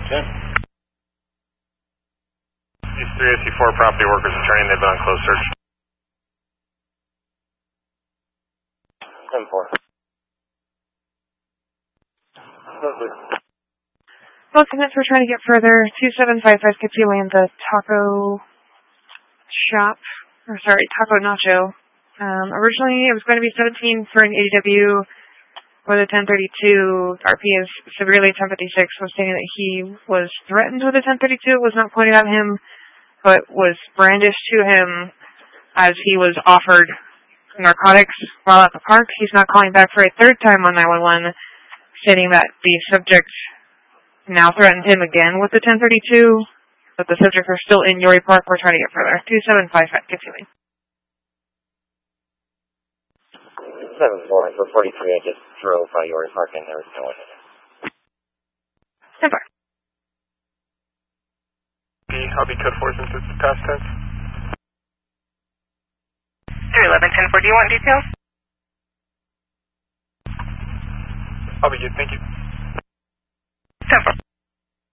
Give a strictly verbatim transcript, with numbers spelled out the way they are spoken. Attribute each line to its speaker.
Speaker 1: ten.
Speaker 2: These three S C four property workers are turning. They've been on closed search.
Speaker 1: ten four.
Speaker 3: Well, commits we're trying to get further. two seven five five Capulli in the taco shop, or sorry, taco nacho. Um, originally it was going to be seventeen for an A D W with a ten thirty-two. R P is severely ten fifty-six was saying that he was threatened with a ten thirty-two. It was not pointed at him, but was brandished to him as he was offered narcotics while at the park. He's not calling back for a third time on nine one one, stating that the subject now threatened him again with the ten thirty-two, but the subjects are still in Yori Park. We're trying to get further. two seven five five, Capulli.
Speaker 1: seven four, for forty-three, I just drove by Yori Park and there was no one in it.
Speaker 3: ten four.
Speaker 2: I'll be code four since it's past tense.
Speaker 4: three eleven, ten four, do you want details?
Speaker 2: I'll be good, thank you.
Speaker 4: ten four.